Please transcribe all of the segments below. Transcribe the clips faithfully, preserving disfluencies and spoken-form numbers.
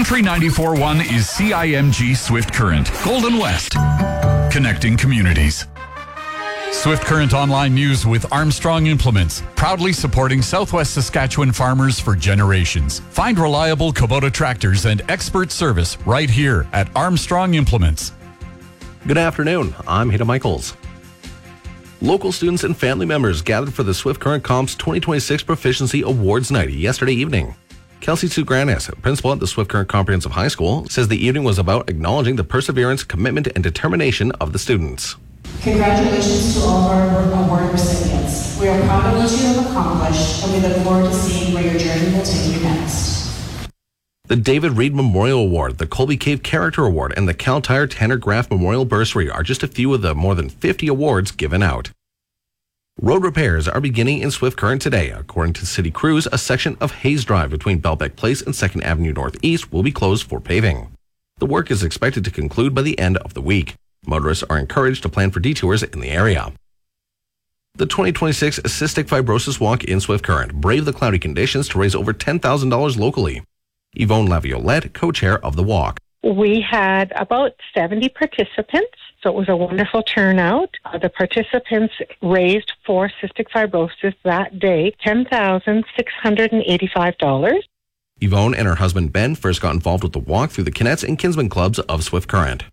Country ninety-four point one is C I M G Swift Current, Golden West, connecting communities. Swift Current Online News with Armstrong Implements, proudly supporting Southwest Saskatchewan farmers for generations. Find reliable Kubota tractors and expert service right here at Armstrong Implements. Good afternoon, I'm Hita Michaels. Local students and family members gathered for the Swift Current Comp's twenty twenty-six Proficiency Awards Night yesterday evening. Kelsey Tsugranis, principal at the Swift Current Comprehensive High School, says the evening was about acknowledging the perseverance, commitment, and determination of the students. Congratulations to all of our award recipients. We are proud of what you have accomplished, and we look forward to seeing where your journey will take you next. The David Reed Memorial Award, the Colby Cave Character Award, and the Cal Tire Tanner Graff Memorial Bursary are just a few of the more than fifty awards given out. Road repairs are beginning in Swift Current today. According to City Crews, a section of Hayes Drive between Belbeck Place and second Avenue Northeast will be closed for paving. The work is expected to conclude by the end of the week. Motorists are encouraged to plan for detours in the area. The twenty twenty-six Cystic Fibrosis Walk in Swift Current braved the cloudy conditions to raise over ten thousand dollars locally. Yvonne Laviolette, co-chair of the walk. We had about seventy participants, so it was a wonderful turnout. Uh, the participants raised for cystic fibrosis that day ten thousand six hundred eighty-five dollars. Yvonne and her husband Ben first got involved with the walk through the Kinnets and Kinsman clubs of Swift Current.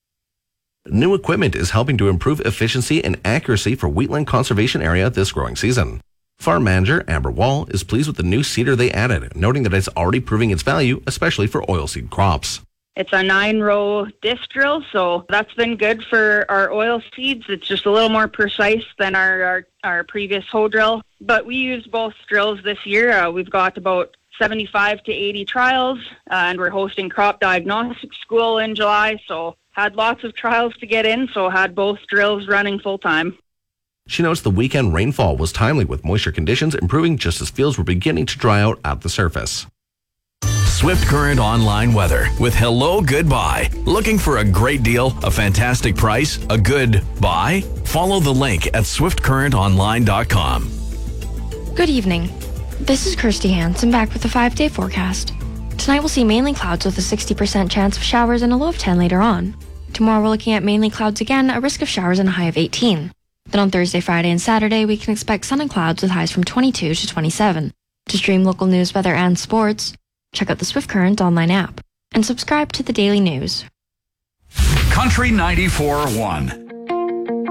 New equipment is helping to improve efficiency and accuracy for wheatland conservation area this growing season. Farm manager Amber Wall is pleased with the new seeder they added, noting that it's already proving its value, especially for oilseed crops. It's a nine-row disc drill, so that's been good for our oil seeds. It's just a little more precise than our, our, our previous hoe drill. But we use both drills this year. Uh, we've got about seventy-five to eighty trials, uh, and we're hosting Crop Diagnostic School in July, so had lots of trials to get in, so had both drills running full-time. She notes the weekend rainfall was timely, with moisture conditions improving just as fields were beginning to dry out at the surface. Swift Current Online Weather with Hello Goodbye. Looking for a great deal, a fantastic price, a good buy? Follow the link at swift current online dot com. Good evening. This is Kirsty Hansen back with the five-day forecast. Tonight we'll see mainly clouds with a sixty percent chance of showers and a low of ten later on. Tomorrow we're looking at mainly clouds again, a risk of showers and a high of eighteen. Then on Thursday, Friday, and Saturday we can expect sun and clouds with highs from twenty-two to twenty-seven. To stream local news, weather, and sports, check out the Swift Current online app and subscribe to the daily news. Country ninety-four point one.